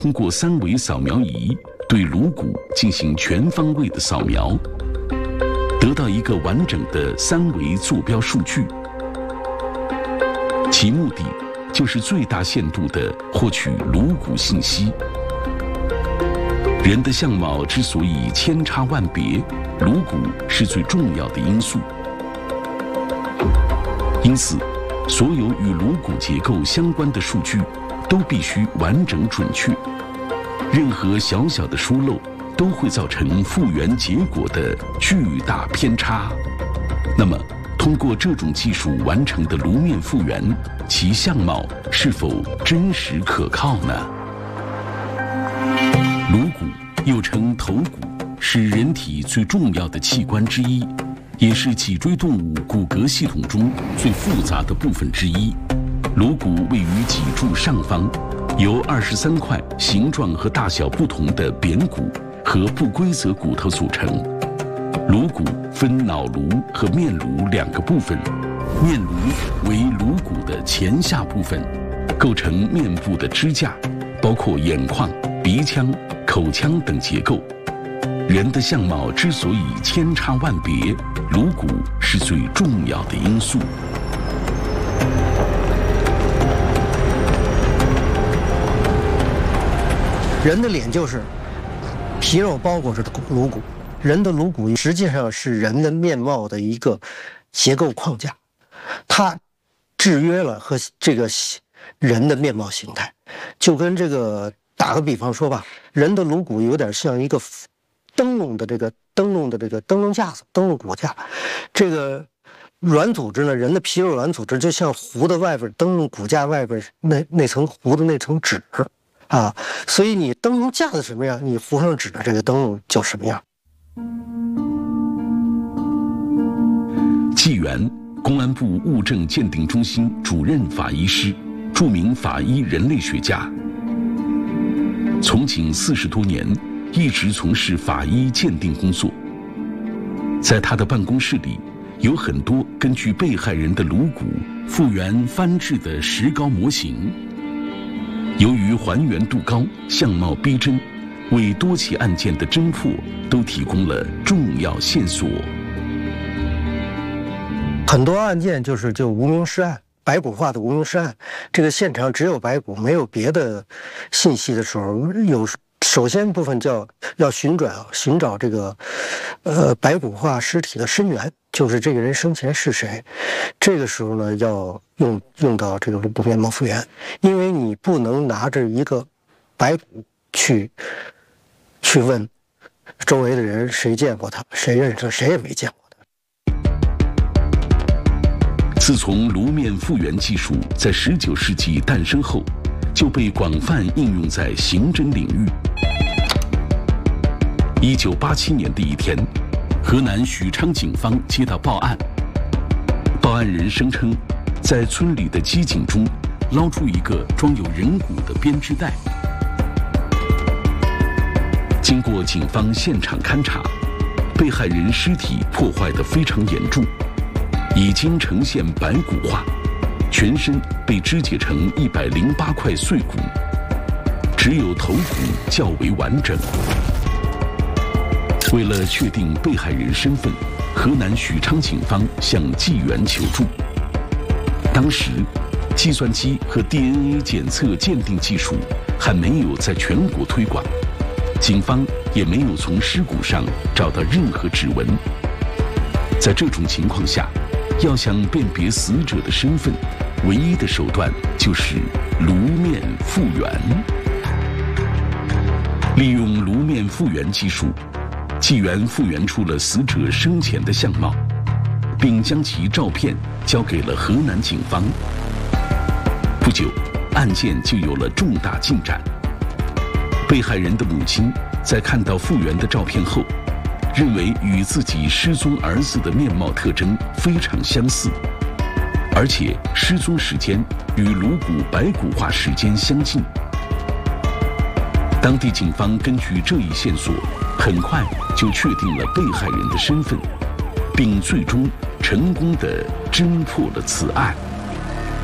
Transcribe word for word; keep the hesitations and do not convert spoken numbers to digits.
通过三维扫描仪对颅骨进行全方位的扫描，得到一个完整的三维坐标数据。其目的就是最大限度地获取颅骨信息。人的相貌之所以千差万别，颅骨是最重要的因素。因此，所有与颅骨结构相关的数据都必须完整准确，任何小小的疏漏都会造成复原结果的巨大偏差。那么，通过这种技术完成的颅面复原，其相貌是否真实可靠呢？颅骨又称头骨，是人体最重要的器官之一，也是脊椎动物骨骼系统中最复杂的部分之一。颅骨位于脊柱上方，由二十三块形状和大小不同的扁骨和不规则骨头组成。颅骨分脑颅和面颅两个部分，面颅为颅骨的前下部分，构成面部的支架，包括眼眶、鼻腔、口腔等结构。人的相貌之所以千差万别，颅骨是最重要的因素。 人的脸就是皮肉包裹着的颅骨，人的颅骨实际上是人的面貌的一个结构框架，它制约了和这个人的面貌形态。就跟这个打个比方说吧，人的颅骨有点像一个灯笼的这个灯笼的这个灯笼架子、灯笼骨架。这个软组织呢，人的皮肉软组织就像糊的外边灯笼骨架外边那那层糊的那层纸啊，所以你灯笼架子什么样，你糊上纸的这个灯笼就什么样。 纪元，公安部物证鉴定中心主任法医师，著名法医人类学家，从警四十多年，一直从事法医鉴定工作。在他的办公室里，有很多根据被害人的颅骨复原翻制的石膏模型。由于还原度高，相貌逼真，为多起案件的侦破都提供了重要线索。 很多案件就是就无名尸案，白骨化的无名尸案，这个现场只有白骨，没有别的信息的时候，有首先部分叫要寻找寻找这个呃白骨化尸体的身源，就是这个人生前是谁。这个时候呢，要用用到这个颅骨面貌复原，因为你不能拿着一个白骨去去问周围的人谁见过他，谁认识他，谁也没见过。 自从颅面复原技术在十九世纪诞生后，就被广泛应用在刑侦领域。一九八七年的一天，河南许昌警方接到报案，报案人声称，在村里的机井中捞出一个装有人骨的编织袋。经过警方现场勘查，被害人尸体破坏得非常严重，已经呈现白骨化，全身被肢解成一百零八块碎骨，只有头骨较为完整。为了确定被害人身份，河南许昌警方向纪元求助。当时，计算机和 D N A 检测鉴定技术还没有在全国推广，警方也没有从尸骨上找到任何指纹。在这种情况下，要想辨别死者的身份，唯一的手段就是颅面复原。利用颅面复原技术，纪元复原出了死者生前的相貌，并将其照片交给了河南警方。不久，案件就有了重大进展。被害人的母亲在看到复原的照片后，认为与自己失踪儿子的面貌特征非常相似，而且失踪时间与颅骨白骨化时间相近。当地警方根据这一线索，很快就确定了被害人的身份，并最终成功地侦破了此案。